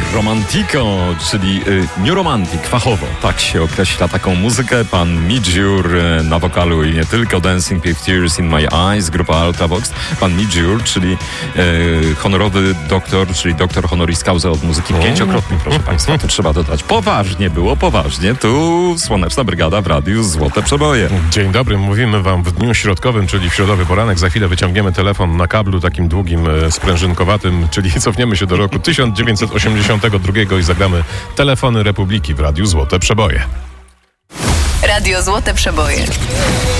Romantico, czyli New Romantic, fachowo, tak się określa taką muzykę. Pan Midjur na wokalu i nie tylko, Dancing with Tears in My Eyes, grupa Ultravox. Pan Midjur, czyli honorowy doktor, czyli doktor honoris causa od muzyki, pięciokrotnie, proszę Państwa, to trzeba dodać. Poważnie było, poważnie. Tu Słoneczna Brygada w Radiu Złote Przeboje. Dzień dobry, mówimy wam w dniu środkowym, czyli w środowy poranek. Za chwilę wyciągniemy telefon na kablu takim długim, sprężynkowatym, czyli cofniemy się do roku 1982 i zagramy Telefony Republiki w Radiu Złote Przeboje. Radio Złote Przeboje.